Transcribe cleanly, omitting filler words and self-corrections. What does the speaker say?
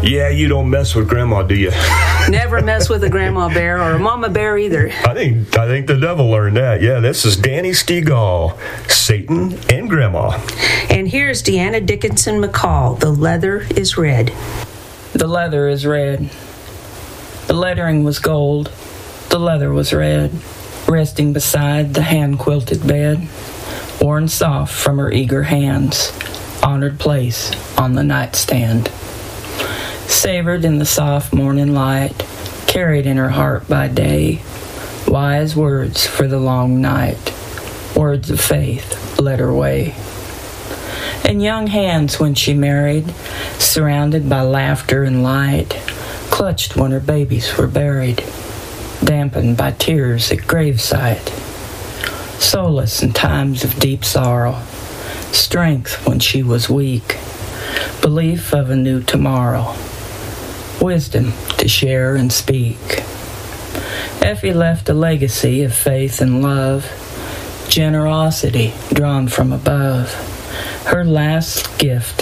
Yeah, you don't mess with Grandma, do you? Never mess with a grandma bear or a mama bear either. I think the devil learned that. Yeah, this is Danny Stegall, Satan and Grandma. And here's Deanna Dickinson McCall, The Leather is Red. The leather is red. The lettering was gold. The leather was red. Resting beside the hand-quilted bed, worn soft from her eager hands, honored place on the nightstand. Savored in the soft morning light, carried in her heart by day, wise words for the long night, words of faith led her way. And young hands when she married, surrounded by laughter and light, clutched when her babies were buried, dampened by tears at graveside. Solace in times of deep sorrow, strength when she was weak, belief of a new tomorrow, wisdom to share and speak. Effie left a legacy of faith and love, generosity drawn from above. Her last gift